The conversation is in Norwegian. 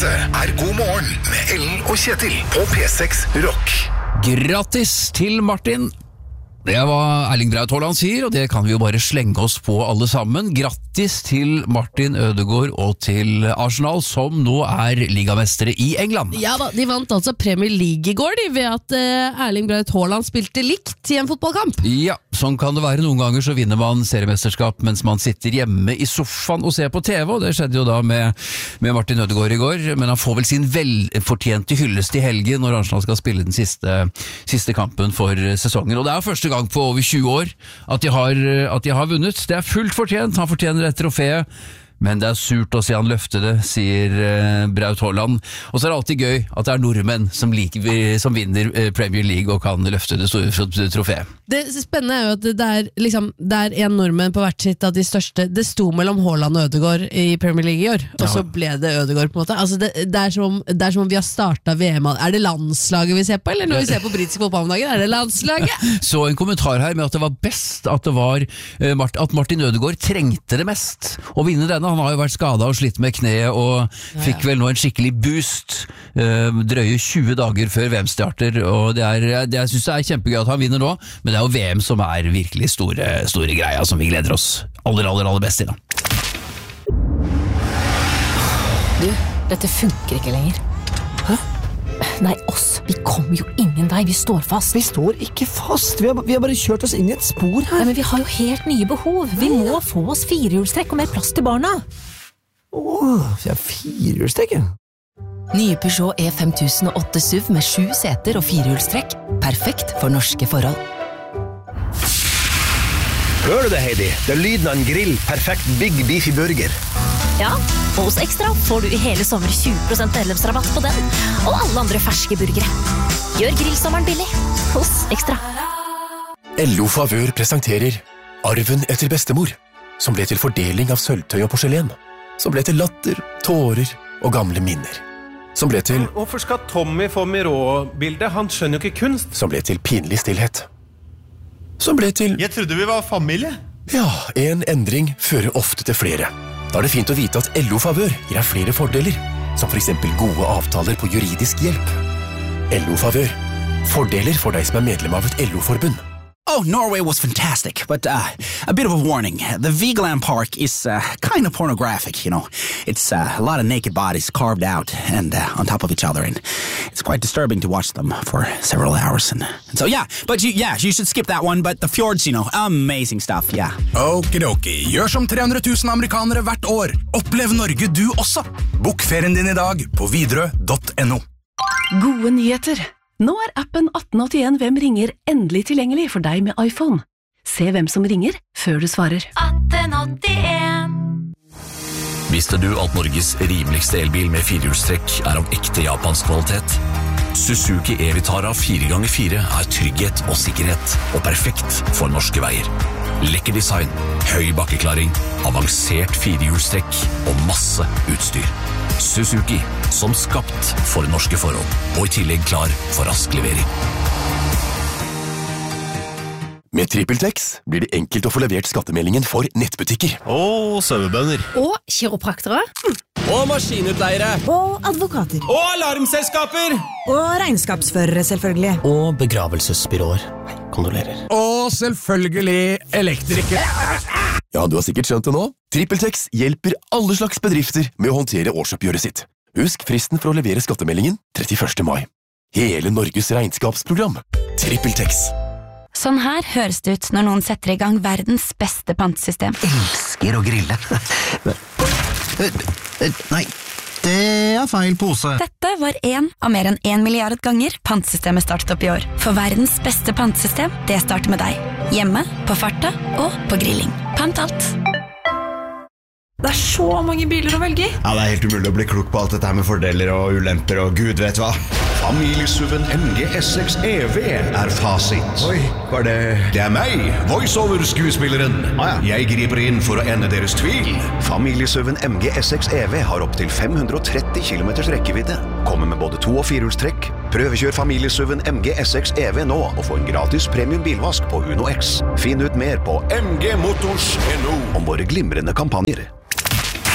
Dette God morgen med Ellen og Kjetil på P6 Rock. Grattis til Martin. Det var Erling Braut Haaland sier, og det kan vi jo bare slenge oss på alle sammen. Grattis til Martin Ødegaard og til Arsenal, som nå ligamestere i England. Ja da, de vant altså Premier League i går, ved at Erling Braut Haaland spilte likt i en fotballkamp. Ja, sånn kan det være. Noen ganger så vinner man seriemesterskap mens man sitter hjemme i sofaen og ser på TV, og det skjedde jo da med Martin Ødegaard i går, men han får vel sin velfortjente hyllest i helgen når Arsenal skal spille den siste kampen for sesongen. Og det første gang på over 20 år at de har vunnet. Det fullt fortjent, han fortjener et trofé, men det surt å se han løfte det, sier Braut Haaland. Og så det alltid gøy at det nordmenn som vinner Premier League og kan løfte det store trofé. Det spennende jo at det en nordmenn på hvert sitt av de største. Det sto mellom Haaland og Ødegaard i Premier League i år, og så ble det Ødegaard på en måte. Altså det som om vi har startet VM. Det landslaget vi ser på, eller når vi ser på britisk fotball om dagen? Det landslaget? Så en kommentar her med at det var best at Martin Ødegaard trengte det mest å vinne denne. Han har jo vært skadet og slitt med kneet og fikk vel nå en skikkelig boost drøye 20 dager før VM starter, og jeg synes det kjempegøy at han vinner nå, men det jo VM som virkelig store greia som vi gleder oss aller best til da. Du, dette funker ikke lenger. Hæ? Nei, vi kommer jo ingen vei, vi står fast. Vi står ikke fast, vi har bare kjørt oss inn i et spor her. Nei, men vi har jo helt nye behov. Vi må få oss firehjulstrekk og mer plass til barna. Vi har firehjulstrekk, ja. Nye Peugeot E5008 SUV med 7 seter og firehjulstrekk. Perfekt for norske forhold. Hører du det, Heidi? Det lyden av en grill. Perfekt Big Beefy Burger. Ja, og hos Ekstra får du i hele sommer 20% medlemsrabatt på den, og alle andre ferske burgere. Gjør grillsommeren billig hos Ekstra. LO Favør presenterer Arven etter bestemor, som ble til fordeling av sølvtøy og porselen, som ble til latter, tårer og gamle minner, som ble til... Hvorfor skal Tommy få Miró-bildet? Han skjønner jo ikke kunst. Som ble til pinlig stillhet. Som ble til... Jeg trodde vi var familie. Ja, en endring fører ofte til flere. Da det fint å vite at LO Favør gir deg flere fordeler, som for eksempel gode avtaler på juridisk hjelp. LO Favør. Fordeler for deg som medlem av et LO-forbund. Oh, Norway was fantastic, but a bit of a warning. The Vigeland Park is kind of pornographic, you know. It's a lot of naked bodies carved out and on top of each other, and it's quite disturbing to watch them for several hours. And so, you should skip that one, but the fjords, you know, amazing stuff, yeah. Okidoki, gjør som 300 000 amerikanere hvert år. Opplev Norge du også. Bok ferien din i dag på Widerøe.no. Gode nyheter. Nå appen 1881 Hvem ringer endelig tilgjengelig for deg med iPhone. Se hvem som ringer før du svarer. 1881. Visste du at Norges rimeligste elbil med firehjulstrekk av ekte japansk kvalitet? Suzuki e-Vitara 4x4 trygghet og sikkerhet, og perfekt for norske veier. Lekker design, høy bakkeklaring, avansert firehjulstrekk og masse utstyr. Suzuki, som skapt for norske forhold, og i tillegg klar for rask levering. Med TrippelTex blir det enkelt å få levert skattemeldingen for nettbutikker. Og sauebønder. Og kiropraktere. Og maskinutleiere. Og advokater. Og alarmselskaper. Og regnskapsførere, selvfølgelig. Og begravelsesbyråer. Kondolerer. Og selvfølgelig elektrikere. Ja, du har sikkert skjønt det nå. TrippelTex hjelper alle slags bedrifter med å håndtere årsoppgjøret sitt. Husk fristen for å levere skattemeldingen 31. mai. Hele Norges regnskapsprogram. TrippelTex. Sånn her høres det ut når noen setter i gang verdens beste pantesystem. Elsker å grille. Nei, det feil pose. Dette var en av mer enn 1 milliard ganger pantesystemet startet opp i år. For verdens beste pantesystem, det starter med deg. Hjemme, på farta og på grilling. Pant alt. Det så mange biler å velge i. Ja, det helt umulig å bli klok på alt dette her med fordeler og ulemper og gud vet hva. Familiesuven MG S6 EV fasit. Oi, hva det? Det meg, voiceover-skuespilleren. Jeg griper inn for å ende deres tvil. Familiesuven MG S6 EV har opp til 530 km rekkevidde. Kommer med både 2- og 4-hjulstrekk. Prøvekjør familiesuven MG S6 EV nå og få en gratis premium bilvask på Uno X. Finn ut mer på mgmotors.no om våre glimrende kampanjer.